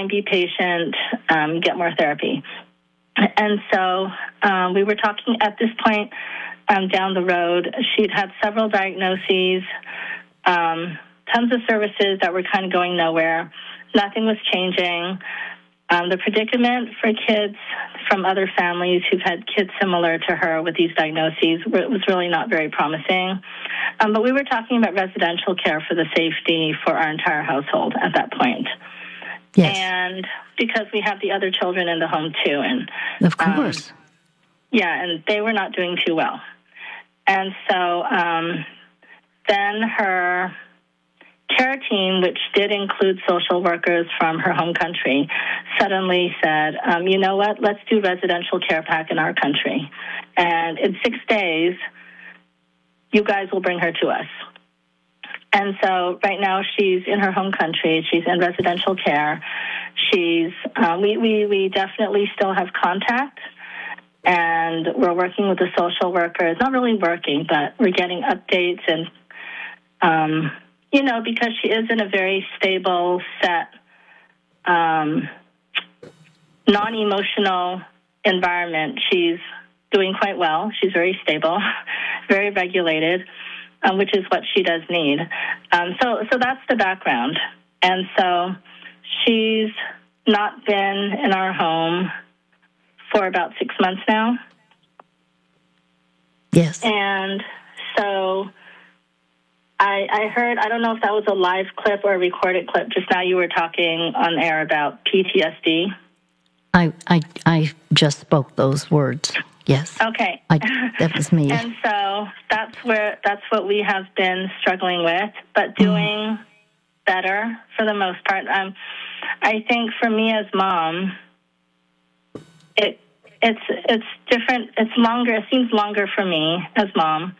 fine, be patient, get more therapy. And so we were talking at this point down the road. She'd had several diagnoses, tons of services that were kind of going nowhere. Nothing was changing. The predicament for kids from other families who've had kids similar to her with these diagnoses was really not very promising. But we were talking about residential care for the safety for our entire household at that point. Yes. And because we have the other children in the home, too. And of course. And they were not doing too well. And so then her care team, which did include social workers from her home country, suddenly said, you know what, let's do residential care back in our country. And in 6 days, you guys will bring her to us. And so right now she's in her home country. She's in residential care. She's we definitely still have contact, and we're working with the social workers. Not really working, but we're getting updates and, because she is in a very stable, set, non-emotional environment. She's doing quite well. She's very stable, very regulated, which is what she does need. So that's the background. And so she's not been in our home for about 6 months now. Yes. And so I heard, I don't know if that was a live clip or a recorded clip, just now you were talking on air about PTSD. I just spoke those words. Yes. Okay. That was me. And so that's what we have been struggling with, but doing better for the most part. I think for me as mom, it's different. It's longer. It seems longer for me as mom,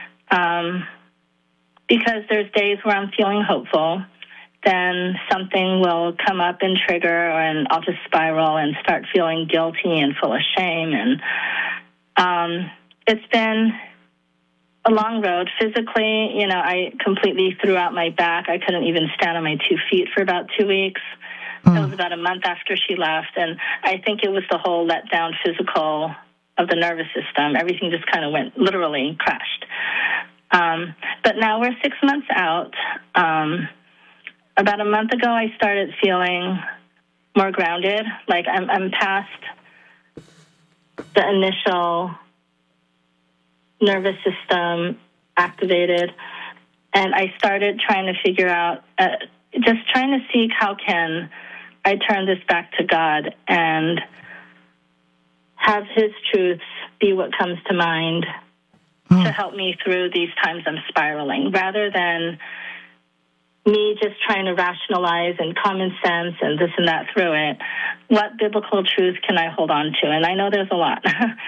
because there's days where I'm feeling hopeful. Then something will come up and trigger, and I'll just spiral and start feeling guilty and full of shame. And it's been a long road. Physically, I completely threw out my back. I couldn't even stand on my 2 feet for about 2 weeks. It was about a month after she left, and I think it was the whole letdown physical of the nervous system. Everything just kind of went, literally crashed. But now we're 6 months out. About a month ago, I started feeling more grounded. Like I'm past the initial nervous system activated, and I started trying to figure out, just trying to seek how can I turn this back to God and have His truths be what comes to mind to help me through these times I'm spiraling, rather than me just trying to rationalize and common sense and this and that through it. What biblical truth can I hold on to? And I know there's a lot.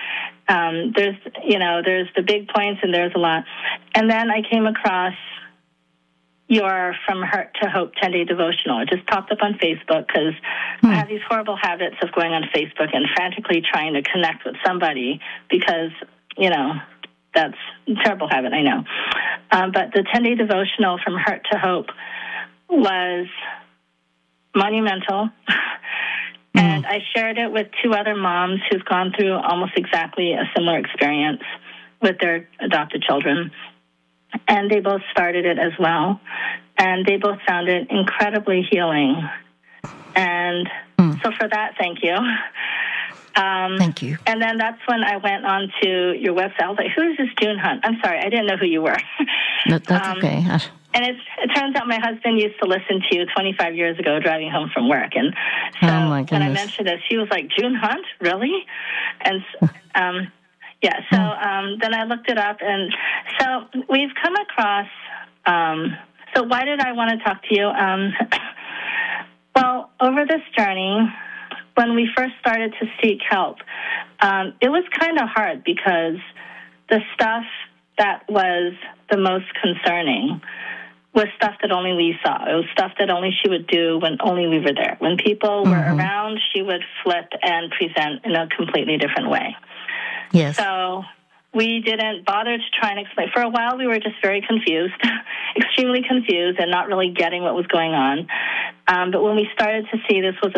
There's the big points, and there's a lot. And then I came across your From Hurt to Hope 10-day devotional. It just popped up on Facebook because I have these horrible habits of going on Facebook and frantically trying to connect with somebody because, that's a terrible habit, I know. But the 10-day devotional From Hurt to Hope was monumental. And I shared it with 2 other moms who've gone through almost exactly a similar experience with their adopted children. And they both started it as well. And they both found it incredibly healing. And so for that, thank you. Thank you. And then that's when I went on to your website. I was like, who is this June Hunt? I'm sorry, I didn't know who you were. No, that's okay. And it turns out my husband used to listen to you 25 years ago driving home from work. And so when I mentioned this, he was like, June Hunt? Really? And then I looked it up. And so we've come across, so why did I want to talk to you? Well, over this journey, when we first started to seek help, it was kind of hard because the stuff that was the most concerning was stuff that only we saw. It was stuff that only she would do when only we were there. When people were around, she would flip and present in a completely different way. Yes. So we didn't bother to try and explain. For a while, we were just very confused, extremely confused, and not really getting what was going on. But when we started to see this was